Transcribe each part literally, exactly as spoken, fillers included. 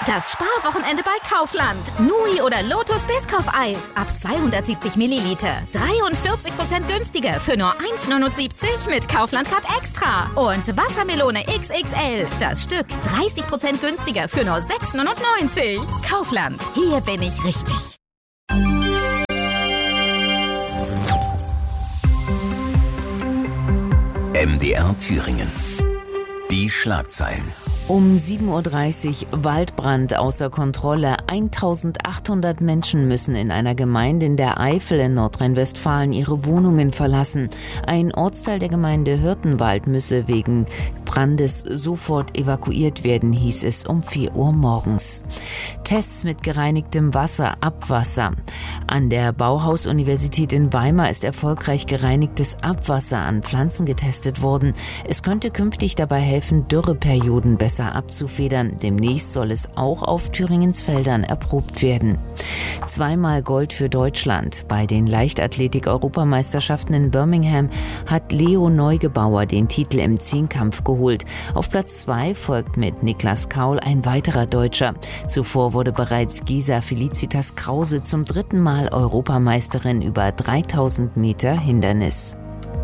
Das Sparwochenende bei Kaufland. Nui oder Lotus Biscoff-Eis ab zweihundertsiebzig Milliliter. dreiundvierzig Prozent günstiger für nur eins neunundsiebzig mit Kaufland Card Extra. Und Wassermelone X X L. Das Stück dreißig Prozent günstiger für nur sechs neunundneunzig. Kaufland. Hier bin ich richtig. M D R Thüringen. Die Schlagzeilen. Um sieben Uhr dreißig Waldbrand außer Kontrolle. eintausendachthundert Menschen müssen in einer Gemeinde in der Eifel in Nordrhein-Westfalen ihre Wohnungen verlassen. Ein Ortsteil der Gemeinde Hürtenwald müsse wegen Brandes sofort evakuiert werden, hieß es um vier Uhr morgens. Tests mit gereinigtem Wasser, Abwasser. An der Bauhaus-Universität in Weimar ist erfolgreich gereinigtes Abwasser an Pflanzen getestet worden. Es könnte künftig dabei helfen, Dürreperioden besser abzufedern. Demnächst soll es auch auf Thüringens Feldern erprobt werden. Zweimal Gold für Deutschland. Bei den Leichtathletik-Europameisterschaften in Birmingham hat Leo Neugebauer den Titel im Zehnkampf geholt. Auf Platz zwei folgt mit Niklas Kaul ein weiterer Deutscher. Zuvor wurde bereits Gesa Felicitas Krause zum dritten Mal Europameisterin über dreitausend Meter Hindernis.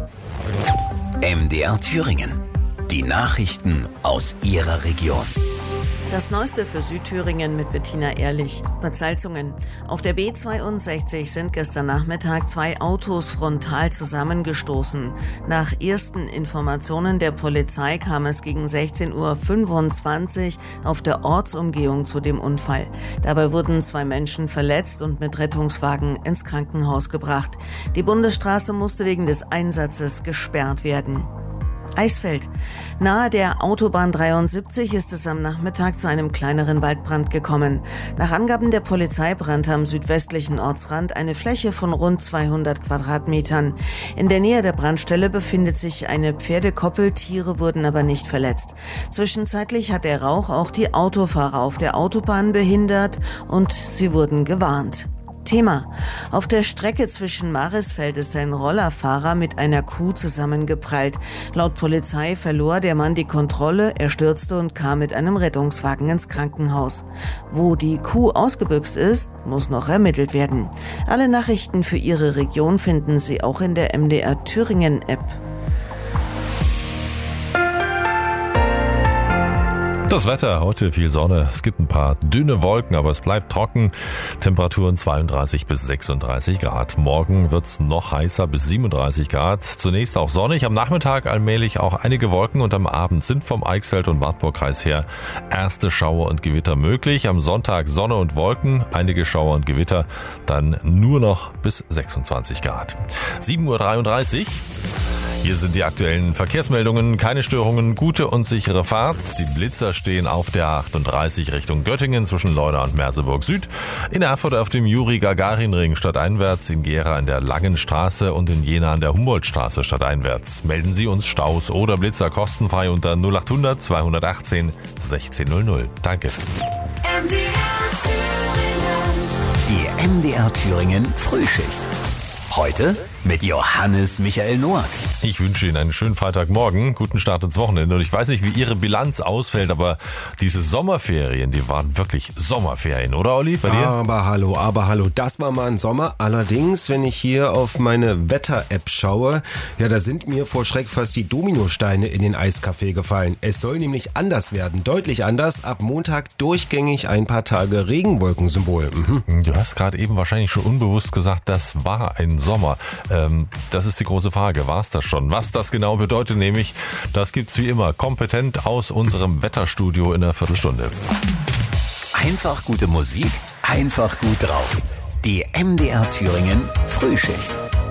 M D R Thüringen. Die Nachrichten aus Ihrer Region. Das Neueste für Südthüringen mit Bettina Ehrlich. Bad Salzungen. Auf der B zweiundsechzig sind gestern Nachmittag zwei Autos frontal zusammengestoßen. Nach ersten Informationen der Polizei kam es gegen sechzehn Uhr fünfundzwanzig auf der Ortsumgehung zu dem Unfall. Dabei wurden zwei Menschen verletzt und mit Rettungswagen ins Krankenhaus gebracht. Die Bundesstraße musste wegen des Einsatzes gesperrt werden. Eisfeld. Nahe der Autobahn dreiundsiebzig ist es am Nachmittag zu einem kleineren Waldbrand gekommen. Nach Angaben der Polizei brannte am südwestlichen Ortsrand eine Fläche von rund zweihundert Quadratmetern. In der Nähe der Brandstelle befindet sich eine Pferdekoppel, Tiere wurden aber nicht verletzt. Zwischenzeitlich hat der Rauch auch die Autofahrer auf der Autobahn behindert und sie wurden gewarnt. Thema. Auf der Strecke zwischen Marisfeld ist ein Rollerfahrer mit einer Kuh zusammengeprallt. Laut Polizei verlor der Mann die Kontrolle, er stürzte und kam mit einem Rettungswagen ins Krankenhaus. Wo die Kuh ausgebüxt ist, muss noch ermittelt werden. Alle Nachrichten für Ihre Region finden Sie auch in der M D R Thüringen App. Das Wetter, heute viel Sonne, es gibt ein paar dünne Wolken, aber es bleibt trocken. Temperaturen zweiunddreißig bis sechsunddreißig Grad. Morgen wird es noch heißer bis siebenunddreißig Grad. Zunächst auch sonnig, am Nachmittag allmählich auch einige Wolken und am Abend sind vom Eichsfeld- und Wartburgkreis her erste Schauer und Gewitter möglich. Am Sonntag Sonne und Wolken, einige Schauer und Gewitter, dann nur noch bis sechsundzwanzig Grad. sieben Uhr dreiunddreißig. Hier sind die aktuellen Verkehrsmeldungen. Keine Störungen, gute und sichere Fahrt. Die Blitzer stehen auf der achtunddreißig Richtung Göttingen zwischen Leuna und Merseburg Süd. In Erfurt auf dem Juri-Gagarin-Ring stadteinwärts, in Gera an der Langenstraße und in Jena an der Humboldtstraße stadteinwärts. Melden Sie uns Staus oder Blitzer kostenfrei unter null achthundert zweihundertachtzehn sechzehnhundert. Danke. Die M D R Thüringen Frühschicht. Heute mit Johannes Michael Noack. Ich wünsche Ihnen einen schönen Freitagmorgen, guten Start ins Wochenende. Und ich weiß nicht, wie Ihre Bilanz ausfällt, aber diese Sommerferien, die waren wirklich Sommerferien, oder Olli, bei dir? Aber hallo, aber hallo, das war mal ein Sommer. Allerdings, wenn ich hier auf meine Wetter-App schaue, ja, da sind mir vor Schreck fast die Dominosteine in den Eiskaffee gefallen. Es soll nämlich anders werden, deutlich anders. Ab Montag durchgängig ein paar Tage Regenwolkensymbol. Mhm. Du hast gerade eben wahrscheinlich schon unbewusst gesagt, das war ein Sommer. Ähm, das ist die große Frage, war es das schon? Was das genau bedeutet, nämlich, das gibt's wie immer kompetent aus unserem Wetterstudio in einer Viertelstunde. Einfach gute Musik, einfach gut drauf. Die M D R Thüringen Frühschicht.